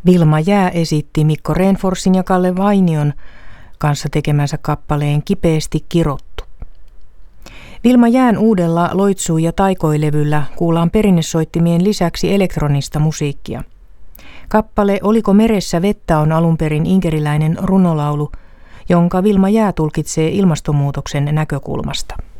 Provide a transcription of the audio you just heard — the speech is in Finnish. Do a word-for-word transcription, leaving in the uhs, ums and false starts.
Vilma Jää esitti Mikko Renforsin ja Kalle Vainion kanssa tekemänsä kappaleen Kipeästi kirottu. Vilma Jään uudella Loitsuu ja taikoilevyllä kuullaan perinnesoittimien lisäksi elektronista musiikkia. Kappale Oliko meressä vettä on alun perin inkeriläinen runolaulu, jonka Vilma Jää tulkitsee ilmastonmuutoksen näkökulmasta.